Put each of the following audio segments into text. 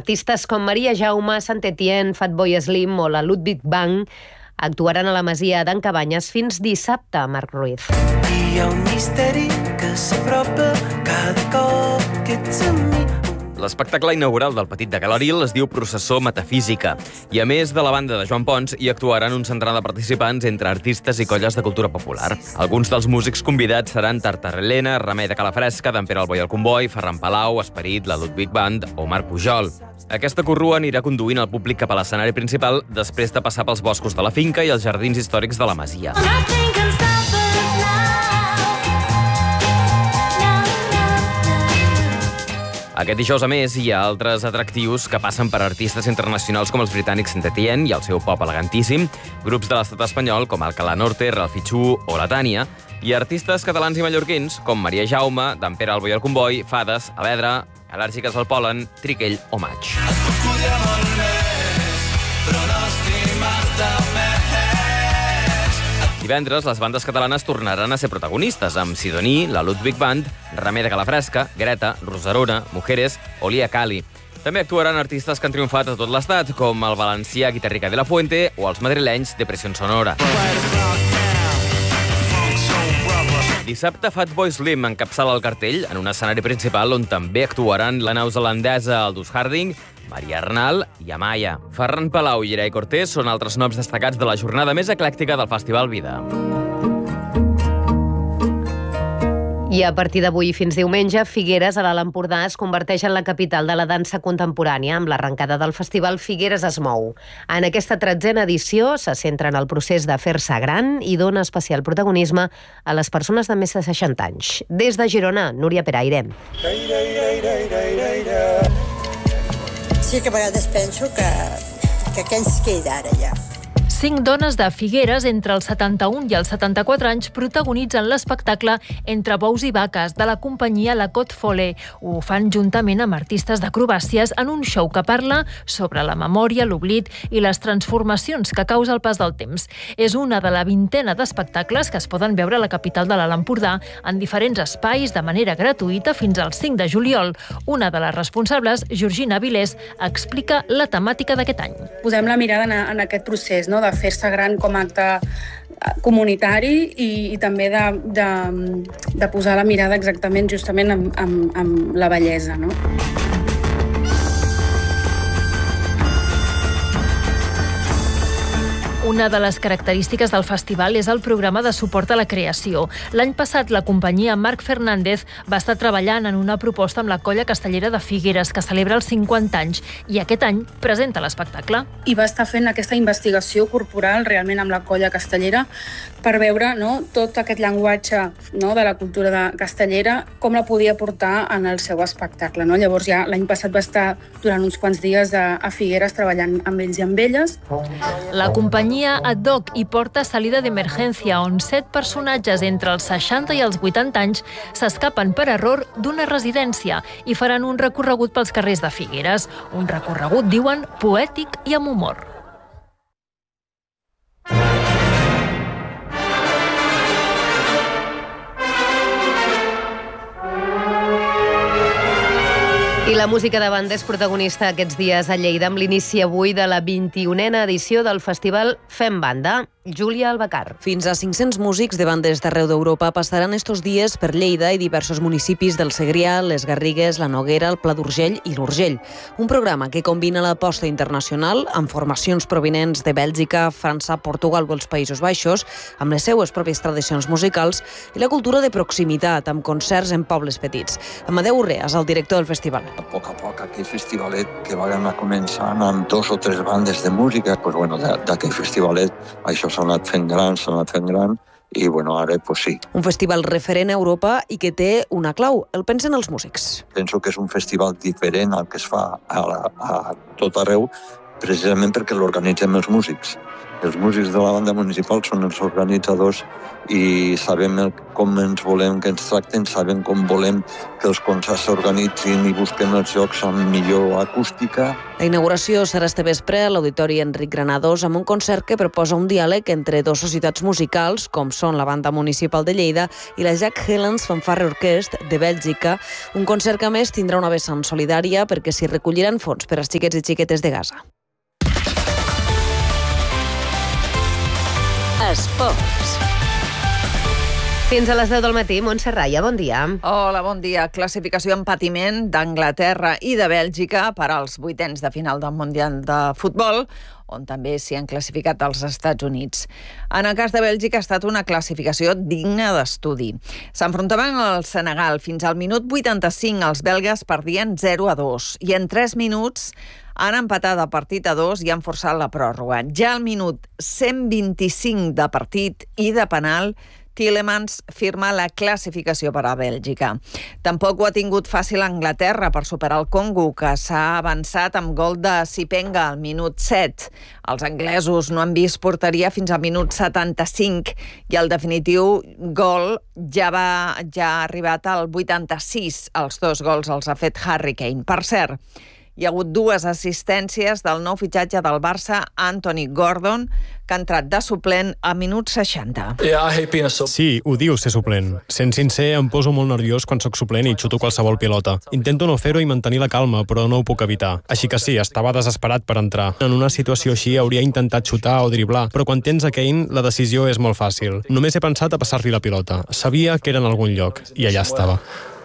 Artistes com Maria Jaume, Saint-Étienne, Fatboy Slim o la Ludwig Band actuaran a la Masia d'en Cabanyes fins dissabte, Marc Ruiz. Hi ha un misteri que s'apropa cada cop que ets amb mi. L'espectacle inaugural del Petit de Calaril es diu Processó Metafísica i, a més de la banda de Joan Pons, hi actuaran un centenar de participants entre artistes i colles de cultura popular. Alguns dels músics convidats seran Tartarelena, Remei de Calafresca, d'en Pere el Boi al Comboi, Ferran Palau, Esperit, la Ludwig Band o Marc Pujol. Aquesta corrua anirà conduint el públic cap a l'escenari principal després de passar pels boscos de la finca i els jardins històrics de la Masia. Aquest dijous, a més, hi ha altres atractius que passen per artistes internacionals com els britànics Saint-Étienne i el seu pop elegantíssim, grups de l'estat espanyol com Alcalá Norte, Ralphie o la Tània, i artistes catalans i mallorquins com Maria Jaume, d'en Pere el Boi al Comboi, Fades, Avedra, Al·lèrgiques al pol·len, Triquell o Maig. Divendres, les bandes catalanes tornaran a ser protagonistes, amb Sidoní, la Ludwig Band, Remei de Calafresca, Greta, Rosarona, Mujeres o Lia Cali. També actuaran artistes que han triomfat a tot l'estat, com el valencià Guitarrica de la Fuente o els madrilenys Depressió Sonora. Dissabte, Fatboy Slim encapçala el cartell en un escenari principal on també actuaran la neozelandesa Aldous Harding, Maria Arnal i Amaya. Ferran Palau i Irai Cortés són altres noms destacats de la jornada més eclèctica del Festival Vida. I a partir d'avui fins diumenge, Figueres, a l'Alt Empordà, es converteix en la capital de la dansa contemporània amb l'arrencada del festival Figueres es mou. En aquesta 13a edició se centra en el procés de fer-se gran i dona especial protagonisme a les persones de més de 60 anys. Des de Girona, Núria Peraire. Sí que a vegades penso que què ens queda ara ja. 5 dones de Figueres entre els 71 i els 74 anys protagonitzen l'espectacle Entre bous i vaques de la companyia La Côte Follet. Ho fan juntament amb artistes d'acrobàcies en un show que parla sobre la memòria, l'oblit i les transformacions que causa el pas del temps. És una de la 20a d'espectacles que es poden veure a la capital de l'Alt Empordà en diferents espais de manera gratuïta fins al 5 de juliol. Una de les responsables, Georgina Vilés, explica la temàtica d'aquest any. Posem la mirada en aquest procés, no?, de fer-se gran com a acte comunitari i també de posar la mirada exactament justament amb la bellesa, no? Una de les característiques del festival és el programa de suport a la creació. L'any passat, la companyia Marc Fernández va estar treballant en una proposta amb la Colla Castellera de Figueres, que celebra els 50 anys, i aquest any presenta l'espectacle. I va estar fent aquesta investigació corporal realment amb la Colla Castellera per veure, no, tot aquest llenguatge, no, de la cultura castellera, com la podia portar en el seu espectacle, no? Llavors ja l'any passat va estar durant uns quants dies a Figueres treballant amb ells i amb elles. La companyia Ad Hoc i porta Salida d'Emergència, on 7 personatges entre els 60 i els 80 anys s'escapen per error d'una residència i faran un recorregut pels carrers de Figueres. Un recorregut, diuen, poètic i amb humor. I la música de banda és protagonista aquests dies a Lleida amb l'inici avui de la 21a edició del festival Fem Banda. Júlia Albacar. Fins a 500 músics de bandes d'arreu d'Europa passaran estos dies per Lleida i diversos municipis del Segrià, les Garrigues, la Noguera, el Pla d'Urgell i l'Urgell. Un programa que combina l'aposta internacional amb formacions provinents de Bèlgica, França, Portugal o els Països Baixos, amb les seues pròpies tradicions musicals i la cultura de proximitat, amb concerts en pobles petits. Amadeu Urreas, el director del festival. A poc aquell festivalet que va anar començant amb 2 o 3 bandes de música, d'aquell festivalet això s'ha anat fent gran i ara sí. Un festival referent a Europa i que té una clau, el pensen els músics. Penso que és un festival diferent al que es fa a tot arreu, precisament perquè l'organitzem els músics. Els músics de la banda municipal són els organitzadors i sabem com ens volem que ens tracten, sabem com volem que els concerts s'organitzin i busquem els llocs amb millor acústica. La inauguració serà este vespre a l'Auditori Enric Granados amb un concert que proposa un diàleg entre dues societats musicals, com són la Banda Municipal de Lleida i la Jack Helens Fanfare Orquestra de Bèlgica. Un concert que a més tindrà una vessant solidària perquè s'hi recolliran fons per als xiquets i xiquetes de Gaza. Esports. Fins a les 10 del matí, Montse Raya, bon dia. Hola, bon dia. Classificació en patiment d'Anglaterra i de Bèlgica per als vuitens de final del Mundial de Futbol, on també s'hi han classificat els Estats Units. En el cas de Bèlgica ha estat una classificació digna d'estudi. S'enfrontaven al Senegal. Fins al minut 85 els belgues perdien 0-2 i en 3 minuts han empatat el partit a 2 i han forçat la pròrroga. Ja al minut 125 de partit i de penal, Tielemans firma la classificació per a Bèlgica. Tampoc ho ha tingut fàcil Anglaterra per superar el Congo, que s'ha avançat amb gol de Sipenga al minut 7. Els anglesos no han vist porteria fins al minut 75 i el definitiu gol ja ha arribat al 86. Els 2 gols els ha fet Harry Kane. Per cert, hi ha hagut 2 assistències del nou fitxatge del Barça, Anthony Gordon, que ha entrat de suplent a minut 60. Sí, ho diu ser suplent. Sent sincer, em poso molt nerviós quan sóc suplent i xuto qualsevol pilota. Intento no fer-ho i mantenir la calma, però no ho puc evitar. Així que sí, estava desesperat per entrar. En una situació així hauria intentat xutar o driblar, però quan tens a Kane, la decisió és molt fàcil. Només he pensat a passar-li la pilota. Sabia que era en algun lloc, i allà estava.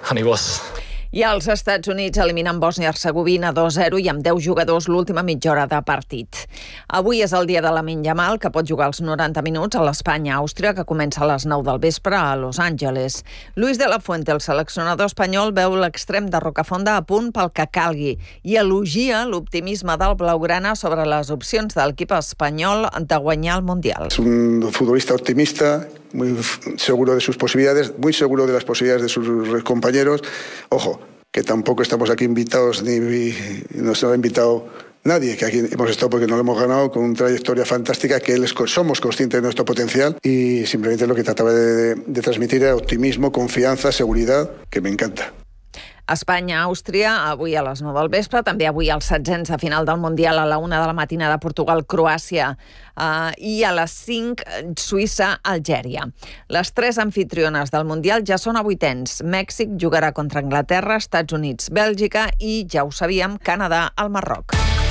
I els Estats Units eliminen Bòsnia-Hercegovina 2-0 i amb 10 jugadors l'última mitja hora de partit. Avui és el dia de Lamine Yamal, que pot jugar els 90 minuts a l'Espanya-Àustria, que comença a les 9 del vespre a Los Angeles. Luis de la Fuente, el seleccionador espanyol, veu l'extrem de Rocafonda a punt pel que calgui i elogia l'optimisme del blaugrana sobre les opcions de l'equip espanyol de guanyar el Mundial. És un futbolista optimista, muy seguro de sus posibilidades, muy seguro de las posibilidades de sus compañeros. Ojo, que tampoco estamos aquí invitados, ni nos ha invitado nadie, que aquí hemos estado porque no lo hemos ganado, con una trayectoria fantástica, que somos conscientes de nuestro potencial y simplemente lo que trataba de transmitir era optimismo, confianza, seguridad, que me encanta. Espanya-Àustria, avui a les 9 del vespre, també avui els 16 de final del Mundial a la 1 de la matinada Portugal-Croàcia i a les 5 Suïssa-Algèria. Les 3 anfitriones del Mundial ja són a vuitens. Mèxic jugarà contra Anglaterra, Estats Units, Bèlgica i, ja ho sabíem, Canadà al Marroc.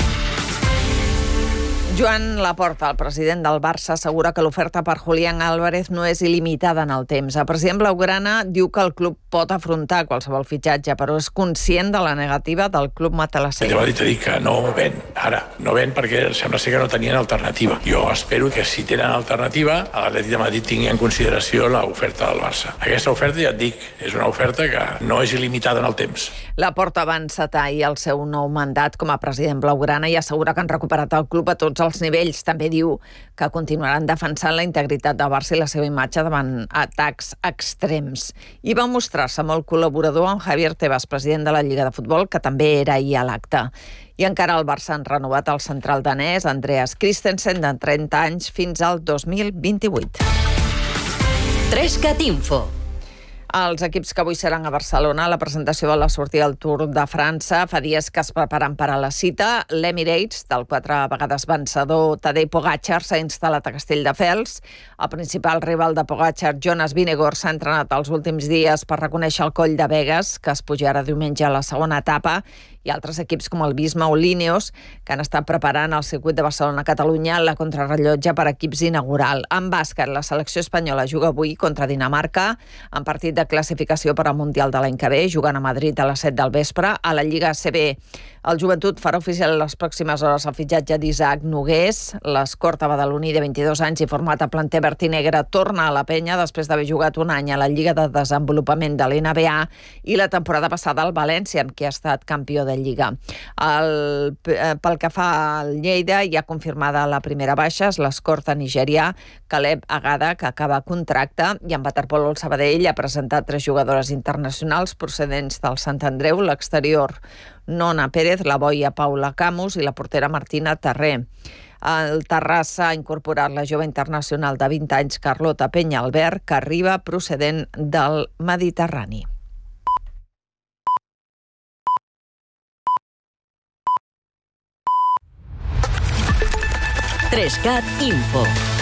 Joan Laporta, el president del Barça, assegura que l'oferta per Julián Álvarez no és il·limitada en el temps. El president blaugrana diu que el club pot afrontar qualsevol fitxatge, però és conscient de la negativa del club matalasser. Te va dir que no ven, ara. No ven perquè sembla ser que no tenien alternativa. Jo espero que si tenen alternativa, l'Atlètic de Madrid tingui en consideració l'oferta del Barça. Aquesta oferta, ja et dic, és una oferta que no és il·limitada en el temps. Laporta va encetar ahir el seu nou mandat com a president blaugrana i assegura que han recuperat el club a tots els nivells. També diu que continuaran defensant la integritat del Barça i la seva imatge davant atacs extrems. I va mostrar-se molt col·laborador amb Javier Tebas, president de la Lliga de Futbol, que també era ahir a l'acte. I encara el Barça han renovat el central danès, Andreas Christensen, de 30 anys, fins al 2028. 3CAT Info. Els equips que avui seran a Barcelona, la presentació de la sortida del Tour de França, fa dies que es preparen per a la cita. L'Emirates, del 4 vegades vencedor Tadej Pogačar, s'ha instal·lat a Castelldefels. El principal rival de Pogačar, Jonas Vingegaard, s'ha entrenat els últims dies per reconèixer el coll de Begues, que es pujarà diumenge a la segona etapa, i altres equips com el Visma o l'Ineos, que han estat preparant el circuit de Barcelona-Catalunya la contrarrellotge per equips inaugural. En bàsquet, la selecció espanyola juga avui contra Dinamarca, en partit de classificació per al Mundial de l'any que ve, jugant a Madrid a les 7 del vespre. A la Lliga ACB, el Joventut farà oficial en les pròximes hores el fitxatge d'Isaac Nogués. L'escorta badaloní de 22 anys i format a planter verd i negre torna a la penya després d'haver jugat un any a la Lliga de Desenvolupament de l'NBA i la temporada passada al València, amb qui ha estat campió de Lliga. Pel que fa al Lleida, ja confirmada la primera baixa, és l'escorta nigerià Caleb Agada, que acaba contracte, i en waterpolo el Sabadell ha presentat 3 jugadores internacionals procedents del Sant Andreu, l'exterior Nona Pérez, la boia Paula Camus i la portera Martina Terré. El Terrassa ha incorporat la jove internacional de 20 anys, Carlota Peñalver, que arriba procedent del Mediterrani. Trescat Info.